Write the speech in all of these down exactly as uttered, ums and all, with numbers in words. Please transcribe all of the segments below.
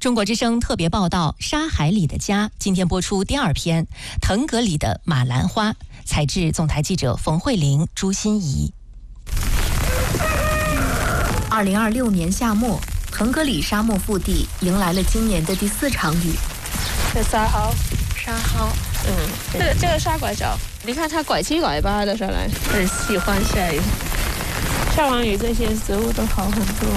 中国之声特别报道《沙海里的家》，今天播出第二篇《腾格里的马兰花》，采制总台记者冯慧玲、朱欣怡。 二零二六年夏末，腾格里沙漠腹地迎来了今年的第四场雨。 这沙蒿， 沙蒿， 嗯，这个这个沙拐角，你看它拐七拐八的上来，很喜欢下雨。下完雨，这些植物都好很多。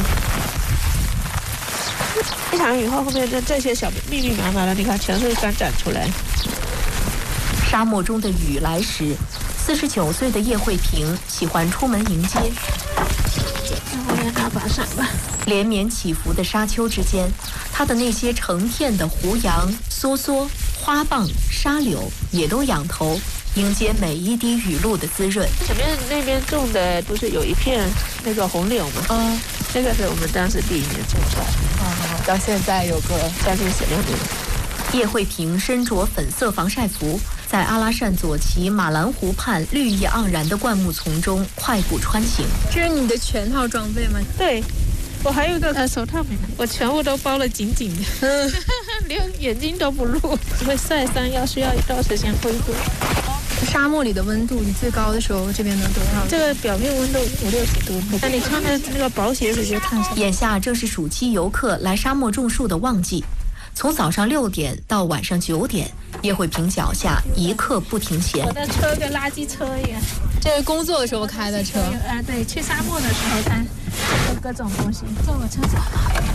一场雨后，后面的这些小密密麻麻的，你看全是刚长出来。 沙漠中的雨来时，四十九岁的叶慧萍喜欢出门迎接。 那我也拿把伞吧。 连绵起伏的沙丘之间，它的那些成片的胡杨、梭梭、花蚌、沙柳也都仰头迎接每一滴雨露的滋润。 前面那边种的不是有一片那个红柳吗？ 嗯， 这个是我们当时第一年种出来的。 哦，到现在有个将近十六年。 叶慧萍身着粉色防晒服，在阿拉善左旗马兰湖畔绿意盎然的灌木丛中快步穿行。 这是你的全套装备吗？ 对，我还有一个呃手套没拿，我全部都包得紧紧的，嗯，连眼睛都不露。会晒伤，要需要一段时间恢复。 沙漠里的温度，你最高的时候这边能多少？ 这个表面温度五六十度，那你穿的那个薄鞋子就烫伤。 眼下正是暑期游客来沙漠种树的旺季。从早上六点到晚上九点，叶慧萍脚下一刻不停歇。 我的车跟垃圾车一样。 这是工作的时候开的车啊，对，去沙漠的时候开，各种东西。坐我车上。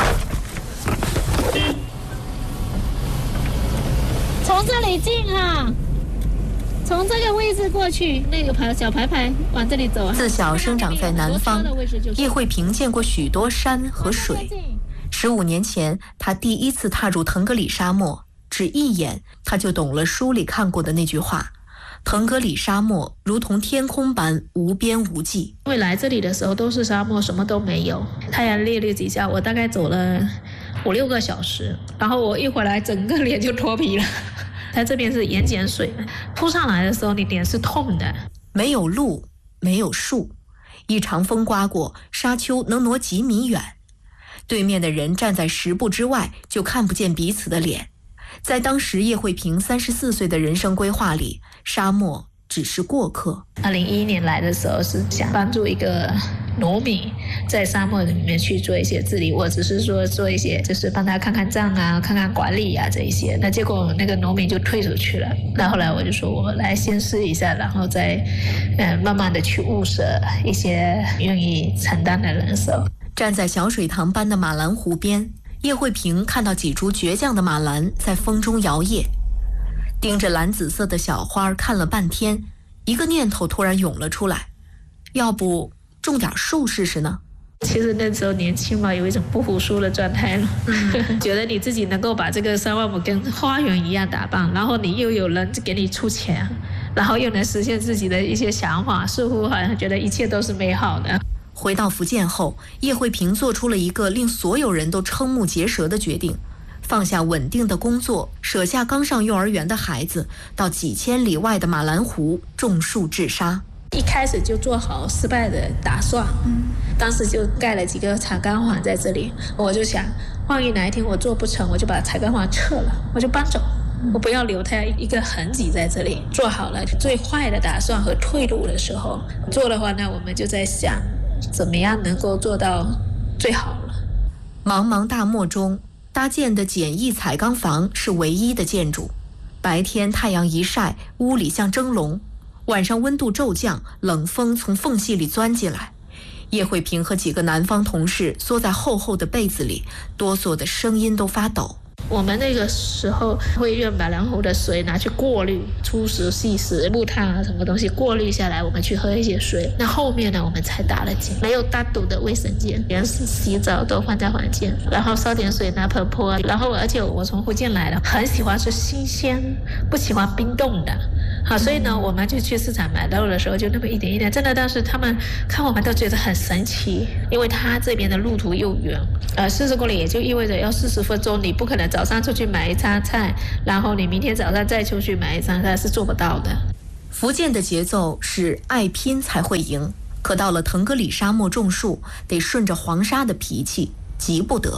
从这里进啊，从这个位置过去，那个牌小牌牌往这里走啊。 自小生长在南方，叶慧萍见过许多山和水。十五年前，他第一次踏入腾格里沙漠，只一眼他就懂了书里看过的那句话：腾格里沙漠如同天空般无边无际。 因为来这里的时候都是沙漠，什么都没有，太阳烈烈几下，我大概走了五六个小时，然后我一回来，整个脸就脱皮了。它这边是盐碱水，扑上来的时候你脸是痛的。 没有路，没有树，一场风刮过，沙丘能挪几米远。对面的人站在十步之外，就看不见彼此的脸。在当时叶慧萍三十四岁的人生规划里，沙漠只是过客。 二零一一年来的时候是想帮助一个农民在沙漠里面去做一些治理，我只是说做一些就是帮他看看账啊，看看管理啊这一些。那结果那个农民就退出去了。那后来我就说我来先试一下，然后再呃慢慢的去物色一些愿意承担的人手。 站在小水塘般的马兰湖边，叶慧萍看到几株倔强的马兰在风中摇曳，盯着蓝紫色的小花看了半天，一个念头突然涌了出来，要不种点树试试呢？ 其实那时候年轻嘛，有一种不服输的状态了，嗯、觉得你自己能够把这个三万亩跟花园一样打扮，然后你又有人给你出钱，然后又能实现自己的一些想法，似乎好像觉得一切都是美好的。 回到福建后，叶慧萍做出了一个令所有人都瞠目结舌的决定，放下稳定的工作，舍下刚上幼儿园的孩子，到几千里外的马兰湖种树治沙。 一开始就做好失败的打算，嗯，当时就盖了几个彩钢环在这里，我就想，万一哪一天我做不成，我就把彩钢环撤了，我就搬走，我不要留它一个痕迹在这里。做好了最坏的打算和退路的时候，做的话呢，我们就在想怎么样能够做到最好了。 茫茫大漠中搭建的简易彩钢房是唯一的建筑，白天太阳一晒，屋里像蒸笼，晚上温度骤降，冷风从缝隙里钻进来。叶慧萍和几个南方同事缩在厚厚的被子里，哆嗦的声音都发抖。 我们那个时候会用马兰湖的水拿去过滤粗石、细石、木炭啊，什么东西过滤下来，我们去喝一些水。那后面呢，我们才打了井，没有单独的卫生间，连洗澡都放在房间，然后烧点水拿盆泼。然后而且我从福建来的，很喜欢吃新鲜，不喜欢冰冻的。好，所以呢，我们就去市场买肉的时候，就那么一点一点，真的当时他们看我们都觉得很神奇，因为他这边的路途又远，呃，四十公里也就意味着要四十分钟，你不可能早上出去买一餐菜，然后你明天早上再出去买一餐菜，是做不到的。 福建的节奏是爱拼才会赢，可到了腾格里沙漠种树，得顺着黄沙的脾气，急不得。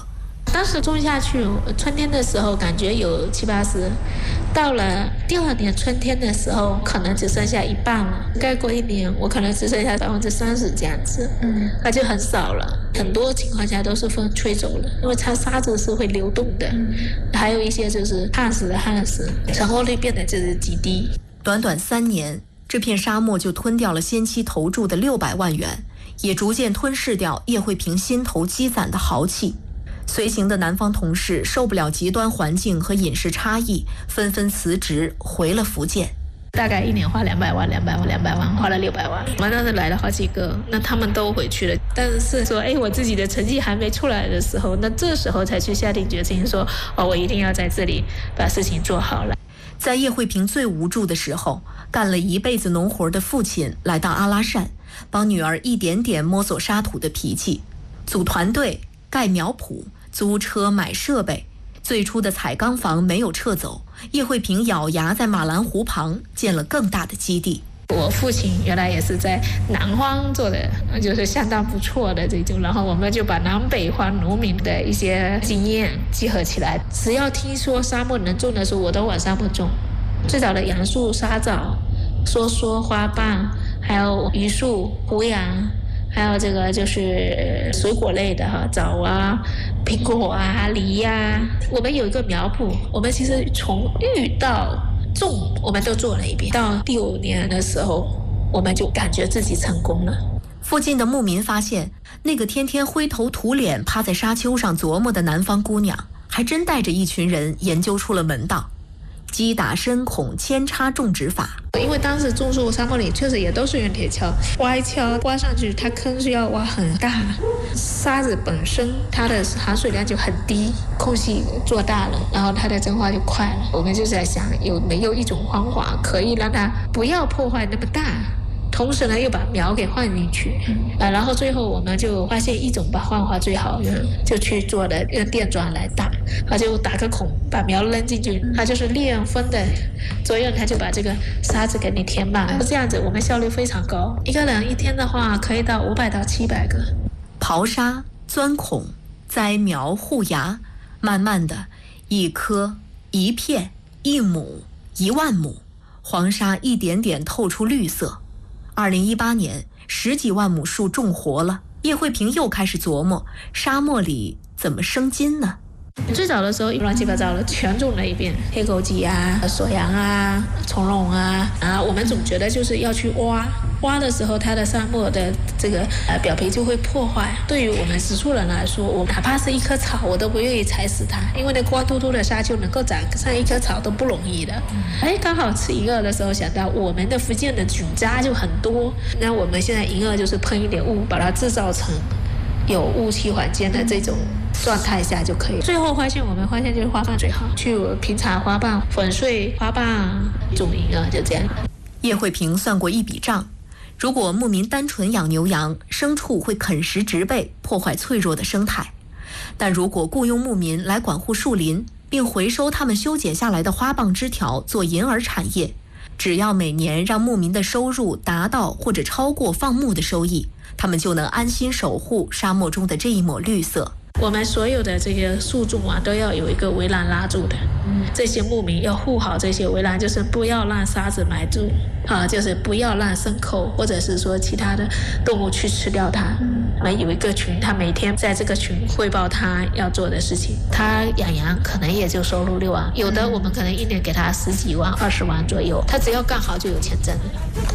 当时种下去，春天的时候感觉有七八十，到了第二年春天的时候，可能只剩下一半了。再过一年，我可能只剩下百分之三十这样子，嗯，那就很少了。很多情况下都是风吹走了，因为它沙子是会流动的，嗯、还有一些就是旱死的旱死，成活率变得就是极低。 短短三年，这片沙漠就吞掉了先期投注的六百万元，也逐渐吞噬掉叶惠平心头积攒的豪气。随行的南方同事受不了极端环境和饮食差异，纷纷辞职回了福建。 大概一年花两百万，两百万，两百万，花了六百万。我们当时来了好几个，那他们都回去了。但是说，哎，我自己的成绩还没出来的时候，那这时候才去下定决心说，哦，我一定要在这里把事情做好了。 在叶惠平最无助的时候，干了一辈子农活的父亲来到阿拉善，帮女儿一点点摸索沙土的脾气，组团队，盖苗圃，租车买设备。最初的彩钢房没有撤走，叶惠平咬牙在马兰湖旁建了更大的基地。 我父亲原来也是在南方做的，就是相当不错的这种，然后我们就把南北方农民的一些经验集合起来。只要听说沙漠能种的时候，我都往沙漠种。最早的杨树、沙枣、梭梭、花瓣，还有榆树、胡杨，还有这个就是水果类的哈，枣啊、苹果啊、梨呀、啊。我们有一个苗圃，我们其实从育到种我们都做了一遍。到第五年的时候，我们就感觉自己成功了。 附近的牧民发现，那个天天灰头土脸趴在沙丘上琢磨的南方姑娘，还真带着一群人研究出了门道。击打深孔扦插种植法， 因为当时种树沙漠里确实也都是用铁锹，挖一锹挖上去，它坑是要挖很大，沙子本身它的含水量就很低，空隙做大了，然后它的蒸发就快了。我们就在想，有没有一种方法可以让它不要破坏那么大，同时呢又把苗给放进去，啊，然后最后我们就发现一种把方法最好用，就去做的用电钻来打，它就打个孔把苗扔进去，它就是利用风的作用，它就把这个沙子给你填满，这样子我们效率非常高，一个人一天的话可以到五百到七百个。 刨沙、钻孔、栽苗、护芽，慢慢的，一颗、一片、一亩、一万亩，黄沙一点点透出绿色。二零一八年，十几万亩树种活了，叶惠平又开始琢磨，沙漠里怎么生金呢？ 最早的时候乱七八糟的全种了一遍，黑枸杞啊、锁阳啊、从容啊，啊，我们总觉得就是要去挖，挖的时候它的沙漠的这个呃表皮就会破坏。对于我们植树人来说，我哪怕是一棵草，我都不愿意踩死它，因为那光秃秃的沙丘能够长上一棵草都不容易的。哎，刚好吃银耳的时候想到，我们的福建的菌渣就很多，那我们现在银耳就是喷一点雾，把它制造成有雾气环境的这种状态下就可以。最后发现，我们发现就是花瓣最好，去平查花瓣、粉碎花瓣、种银耳，就这样。 叶惠平算过一笔账，如果牧民单纯养牛羊，牲畜会啃食植被，破坏脆弱的生态；但如果雇佣牧民来管护树林，并回收他们修剪下来的花棒枝条做银耳产业，只要每年让牧民的收入达到或者超过放牧的收益，他们就能安心守护沙漠中的这一抹绿色。 我们所有的这个树种啊，都要有一个围栏拉住的。嗯，这些牧民要护好这些围栏，就是不要让沙子埋住啊，就是不要让牲口或者是说其他的动物去吃掉它。我们有一个群，他每天在这个群汇报他要做的事情。他养羊可能也就收入六万，有的我们可能一年给他十几万、二十万左右，他只要干好就有钱挣了。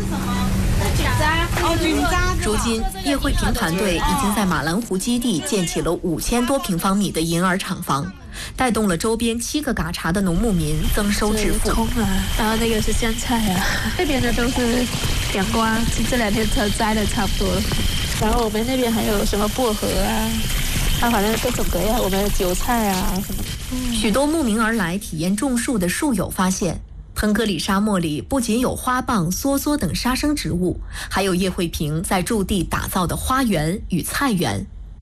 如今，叶惠平团队已经在马兰湖基地建起了五千多平方米的银耳厂房，带动了周边七个嘎查的农牧民增收致富。 葱啊，然后那个是香菜啊，这边的都是阳光，其实这两天才摘的差不多了。然后我们那边还有什么薄荷啊，啊，反正各种各样，我们的韭菜啊什么的。 嗯、许多慕名而来体验种树的树友发现，腾格里沙漠里不仅有花蚌、梭梭等沙生植物，还有叶惠平在驻地打造的花园与菜园。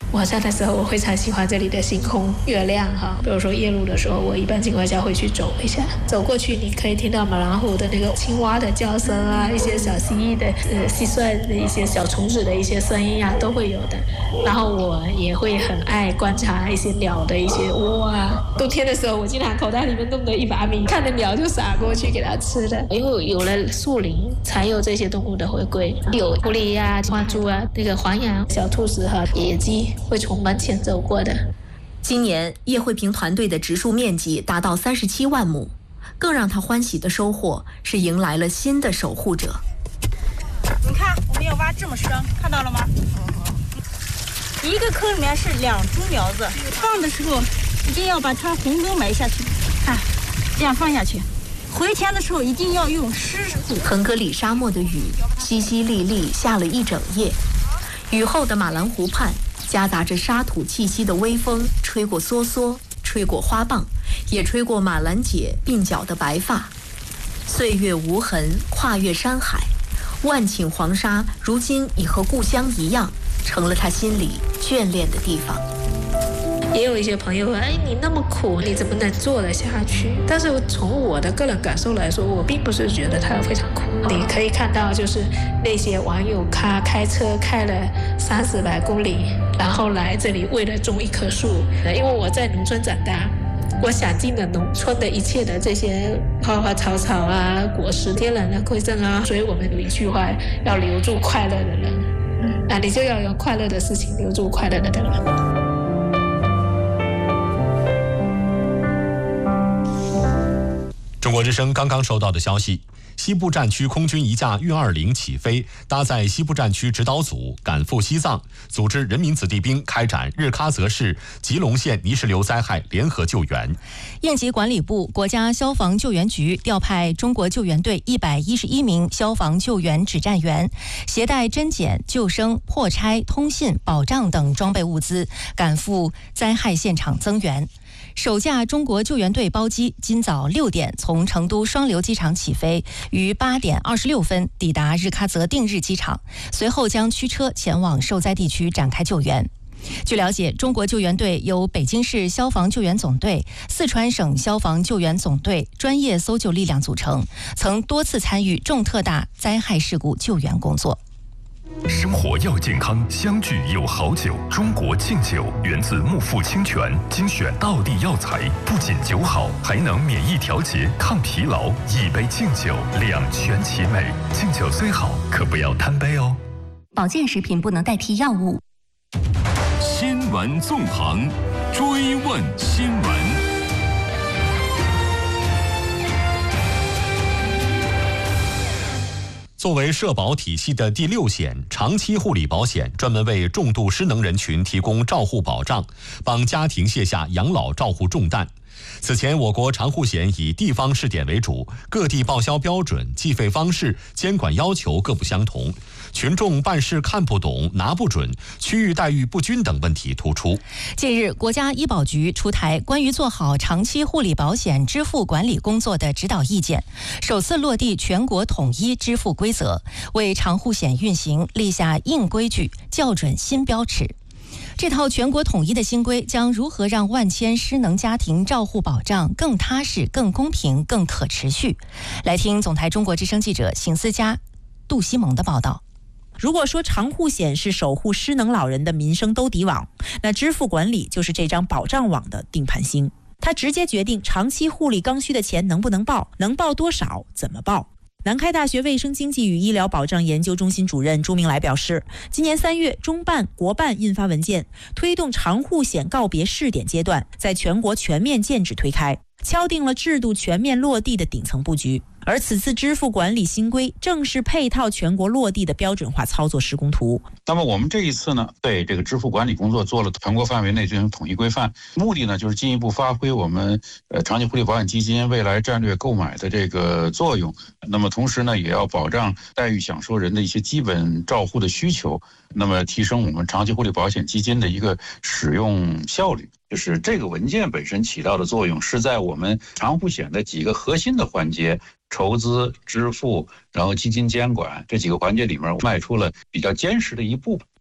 晚上的时候我非常喜欢这里的星空月亮哈，比如说夜路的时候，我一般情况下会去走一下，走过去你可以听到马兰湖的那个青蛙的叫声啊，一些小蜥蜴的呃蟋蟀的一些小虫子的一些声音啊都会有的。然后我也会很爱观察一些鸟的一些窝啊，冬天的时候我经常口袋里面弄了一把米，看着鸟就撒过去给它吃的。因为有了树林才有这些动物的回归，有狐狸啊、花猪啊、那个黄羊、小兔子和野鸡会从门前走过的。 今年叶慧萍团队的植树面积达到三十七万亩，更让他欢喜的收获是迎来了新的守护者。 你看我们要挖这么深，看到了吗？一个坑里面是两株苗子，放的时候一定要把它红根埋下去，看这样放下去。回填的时候一定要用湿土。 腾格里沙漠的雨淅淅沥沥下了一整夜，雨后的马兰湖畔夹杂着沙土气息的微风吹过梭梭，吹过花棒，也吹过马兰姐鬓角的白发。岁月无痕，跨越山海，万顷黄沙如今已和故乡一样，成了他心里眷恋的地方。 也有一些朋友说，哎，你那么苦，你怎么能做得下去？但是从我的个人感受来说，我并不是觉得它非常苦。你可以看到，就是那些网友他开车开了三四百公里，然后来这里为了种一棵树。因为我在农村长大，我想尽了农村的一切的这些花花草草啊、果实、天然的馈赠啊，所以我们有一句话，要留住快乐的人。啊，你就要有快乐的事情，留住快乐的人。 中国之声刚刚收到的消息，西部战区空军一架运二零起飞，搭载西部战区指导组赶赴西藏，组织人民子弟兵开展日喀则市吉隆县泥石流灾害联合救援。 应急管理部、国家消防救援局调派中国救援队一百一十一名消防救援指战员，携带侦检、救生、破拆、通信、保障等装备物资，赶赴灾害现场增援。首架中国救援队包机今早六点从成都双流机场起飞，于八点二十六分抵达日喀则定日机场，随后将驱车前往受灾地区展开救援。据了解，中国救援队由北京市消防救援总队、四川省消防救援总队专业搜救力量组成，曾多次参与重特大灾害事故救援工作。 生活要健康，相聚有好酒。中国敬酒源自木富清泉，精选道地药材，不仅酒好，还能免疫调节、抗疲劳。一杯敬酒，两全其美。敬酒虽好，可不要贪杯哦。 保健食品不能代替药物。 新闻纵横，追问新闻。 作为社保体系的第六险，长期护理保险专门为重度失能人群提供照护保障，帮家庭卸下养老照护重担。此前，我国长护险以地方试点为主，各地报销标准、计费方式、监管要求各不相同，群众办事看不懂、拿不准，区域待遇不均等问题突出。 近日，国家医保局出台关于做好长期护理保险支付管理工作的指导意见，首次落地全国统一支付规则，为长护险运行立下硬规矩、校准新标尺。这套全国统一的新规将如何让万千失能家庭照护保障更踏实、更公平、更可持续？来听总台中国之声记者邢思佳、杜西蒙的报道。 如果说长护险是守护失能老人的民生兜底网，那支付管理就是这张保障网的定盘星。它直接决定长期护理刚需的钱能不能报，能报多少，怎么报。南开大学卫生经济与医疗保障研究中心主任朱明来表示，今年三月，中办、国办印发文件，推动长护险告别试点阶段，在全国全面建制推开，敲定了制度全面落地的顶层布局。而此次支付管理新规正是配套全国落地的标准化操作施工图。 那么我们这一次呢，对这个支付管理工作做了全国范围内进行统一规范，目的呢就是进一步发挥我们呃长期护理保险基金未来战略购买的这个作用。那么同时呢，也要保障待遇享受人的一些基本照护的需求，那么提升我们长期护理保险基金的一个使用效率。就是这个文件本身起到的作用，是在我们长护险的几个核心的环节，筹资、支付，然后基金监管这几个环节里面迈出了比较坚实的一步。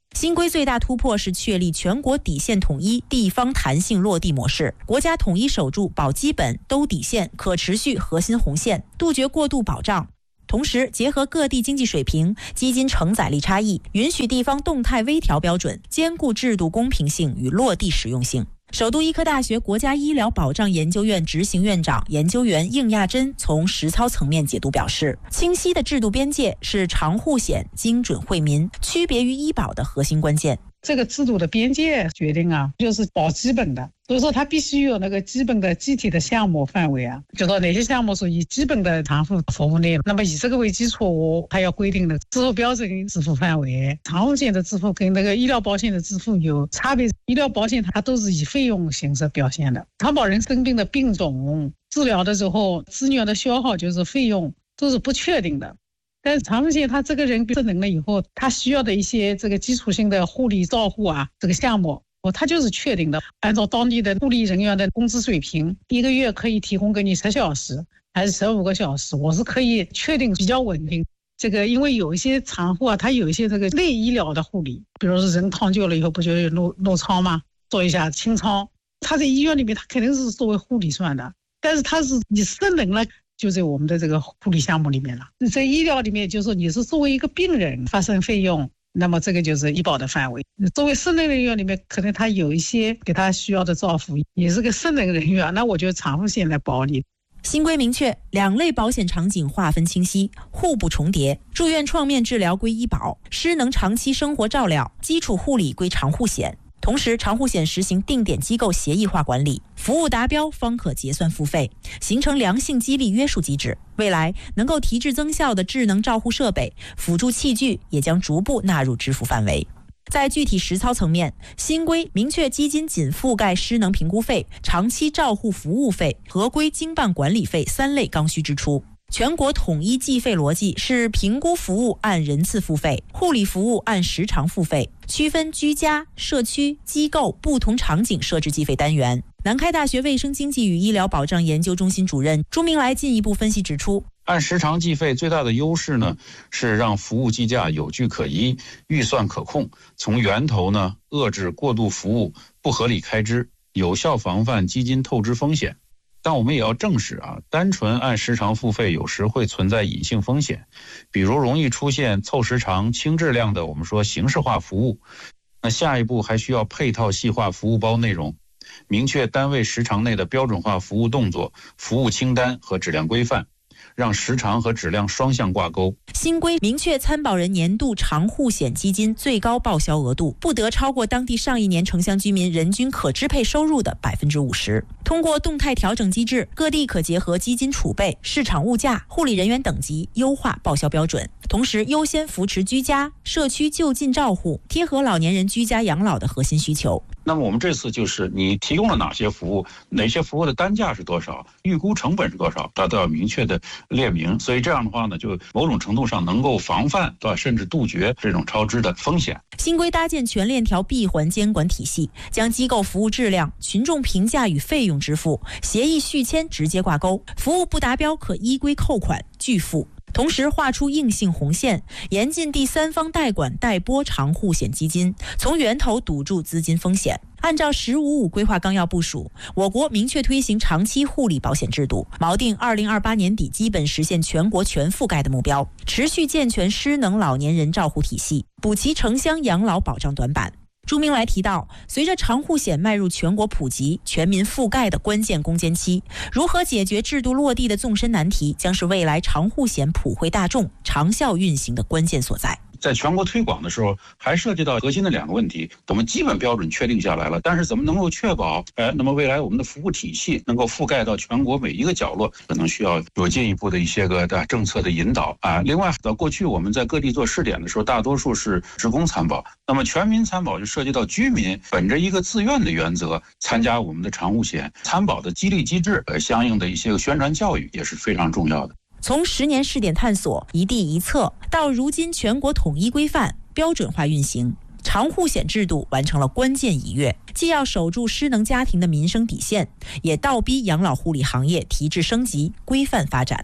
新规最大突破是确立全国底线统一、地方弹性落地模式，国家统一守住保基本、兜底线、可持续核心红线，杜绝过度保障。同时，结合各地经济水平、基金承载力差异，允许地方动态微调标准，兼顾制度公平性与落地实用性。首都医科大学国家医疗保障研究院执行院长、研究员应亚珍从实操层面解读表示，清晰的制度边界是长护险精准惠民、区别于医保的核心关键。 这个制度的边界决定啊，就是保基本的，所以说它必须有那个基本的具体的项目范围啊，就说哪些项目属于基本的长护服务内容，那么以这个为基础，它要规定的支付标准跟支付范围。长护险的支付跟那个医疗保险的支付有差别，医疗保险它都是以费用形式表现的，长保人生病的病种、治疗的时候资源的消耗就是费用都是不确定的。但是长护险他这个人失能了以后，他需要的一些这个基础性的护理照护啊，这个项目哦，它就是确定的，按照当地的护理人员的工资水平，一个月可以提供给你十小时还是十五个小时，我是可以确定比较稳定。这个因为有一些产护啊，它有一些这个类医疗的护理，比如说人烫旧了以后不就有弄弄疮吗？做一下清创，它在医院里面它肯定是作为护理算的，但是它是你失能了。就在我们的这个护理项目里面了，在医疗里面就是说你是作为一个病人发生费用，那么这个就是医保的范围。作为失能人员里面，可能他有一些给他需要的照护，也是个失能人员，那我觉得长护险来保你。 新规明确，两类保险场景划分清晰，互不重叠。住院创面治疗归医保，失能长期生活照料、基础护理归长护险。同时，长护险实行定点机构协议化管理，服务达标方可结算付费，形成良性激励约束机制。未来能够提质增效的智能照护设备、辅助器具也将逐步纳入支付范围。在具体实操层面，新规明确基金仅覆盖失能评估费、长期照护服务费、合规经办管理费三类刚需支出。全国统一计费逻辑是评估服务按人次付费，护理服务按时长付费，区分居家、社区、机构不同场景设置计费单元。南开大学卫生经济与医疗保障研究中心主任朱明来进一步分析指出， 按时长计费最大的优势呢，是让服务计价有据可依，预算可控，从源头呢遏制过度服务、不合理开支，有效防范基金透支风险。但我们也要正视啊，单纯按时长付费有时会存在隐性风险，比如容易出现凑时长、轻质量的我们说形式化服务。那下一步还需要配套细化服务包内容，明确单位时长内的标准化服务动作、服务清单和质量规范，让时长和质量双向挂钩。 新规明确参保人年度长护险基金最高报销额度不得超过当地上一年城乡居民人均可支配收入的百分之五十。通过动态调整机制，各地可结合基金储备、市场物价、护理人员等级，优化报销标准。同时，优先扶持居家、社区就近照护，贴合老年人居家养老的核心需求。 那么我们这次就是你提供了哪些服务，哪些服务的单价是多少，预估成本是多少，它都要明确的列明。所以这样的话呢，就某种程度上能够防范对吧，甚至杜绝这种超支的风险。 新规搭建全链条闭环监管体系，将机构服务质量、群众评价与费用支付、协议续签直接挂钩，服务不达标可依规扣款拒付。同时划出硬性红线，严禁第三方代管代拨长护险基金，从源头堵住资金风险。按照“十五五”规划纲要部署，我国明确推行长期护理保险制度，锚定二零二八年底基本实现全国全覆盖的目标，持续健全失能老年人照护体系，补齐城乡养老保障短板。朱明来提到，随着长护险迈入全国普及、全民覆盖的关键攻坚期，如何解决制度落地的纵深难题，将是未来长护险普惠大众、长效运行的关键所在。 在全国推广的时候，还涉及到核心的两个问题。我们基本标准确定下来了，但是怎么能够确保，哎，那么未来我们的服务体系能够覆盖到全国每一个角落，可能需要有进一步的一些个的政策的引导啊。另外，到过去我们在各地做试点的时候，大多数是职工参保，那么全民参保就涉及到居民本着一个自愿的原则参加我们的长护险参保的激励机制，呃，相应的一些个宣传教育也是非常重要的。 从十年试点探索、一地一策，到如今全国统一规范、标准化运行，长护险制度完成了关键一跃，既要守住失能家庭的民生底线，也倒逼养老护理行业提质升级、规范发展。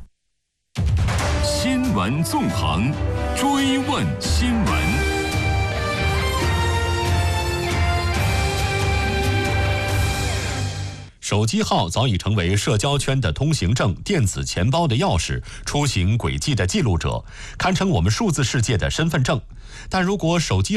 新闻纵横，追问新闻。 手机号早已成为社交圈的通行证、电子钱包的钥匙、出行轨迹的记录者，堪称我们数字世界的身份证。但如果手机